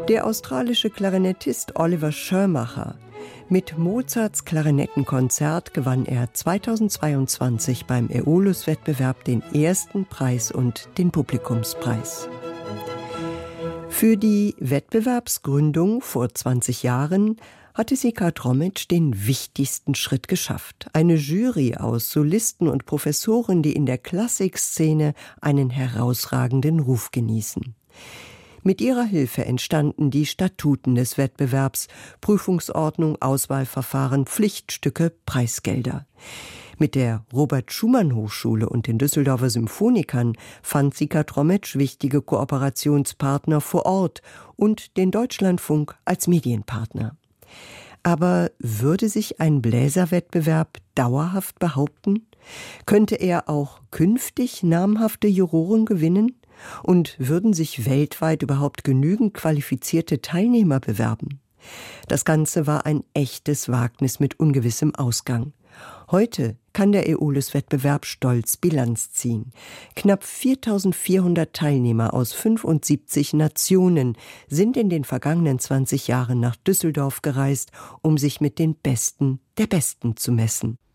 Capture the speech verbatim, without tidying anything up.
Der australische Klarinettist Oliver Schirmacher. Mit Mozarts Klarinettenkonzert gewann er zweitausendzweiundzwanzig beim Aeolus-Wettbewerb den ersten Preis und den Publikumspreis. Für die Wettbewerbsgründung vor zwanzig Jahren hatte Sika Tromic den wichtigsten Schritt geschafft. Eine Jury aus Solisten und Professoren, die in der Klassikszene einen herausragenden Ruf genießen. Mit ihrer Hilfe entstanden die Statuten des Wettbewerbs, Prüfungsordnung, Auswahlverfahren, Pflichtstücke, Preisgelder. Mit der Robert-Schumann-Hochschule und den Düsseldorfer Symphonikern fand Sika Tromic wichtige Kooperationspartner vor Ort und den Deutschlandfunk als Medienpartner. Aber würde sich ein Bläserwettbewerb dauerhaft behaupten? Könnte er auch künftig namhafte Juroren gewinnen? Und würden sich weltweit überhaupt genügend qualifizierte Teilnehmer bewerben? Das Ganze war ein echtes Wagnis mit ungewissem Ausgang. Heute kann der Aeolus-Wettbewerb stolz Bilanz ziehen. Knapp viertausendvierhundert Teilnehmer aus fünfundsiebzig Nationen sind in den vergangenen zwanzig Jahren nach Düsseldorf gereist, um sich mit den Besten der Besten zu messen.